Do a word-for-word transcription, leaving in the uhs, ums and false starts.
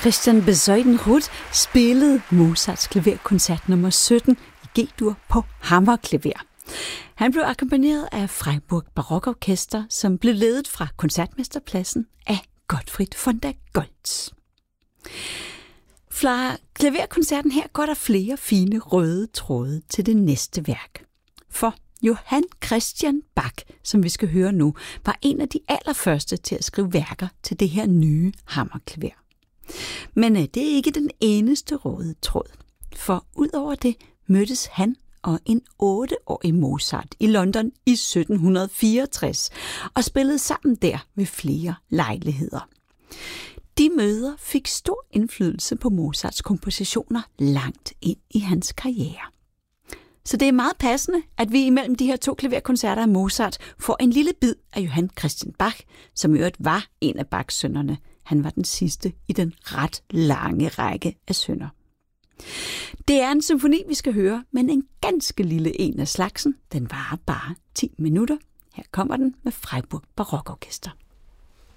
Christian Bezuidenroth spillede Mozarts klaverkoncert nummer sytten i G-dur på hammerklaver. Han blev akkompagneret af Freiburg Barokorkester, som blev ledet fra koncertmesterpladsen af Gottfried von der Goltz. Fra klaverkoncerten her går der flere fine røde tråde til det næste værk. For Johann Christian Bach, som vi skal høre nu, var en af de allerførste til at skrive værker til det her nye hammerklaver. Men det er ikke den eneste røde tråd, for udover det mødtes han og en otteårig Mozart i London i sytten fireogtres og spillede sammen der ved flere lejligheder. De møder fik stor indflydelse på Mozarts kompositioner langt ind i hans karriere. Så det er meget passende, at vi imellem de her to klaverkoncerter af Mozart får en lille bid af Johann Christian Bach, som i øvrigt var en af Bachs sønnerne. Han var den sidste i den ret lange række af sønner. Det er en symfoni, vi skal høre, men en ganske lille en af slagsen. Den varer bare ti minutter. Her kommer den med Freiburg Barokorkester.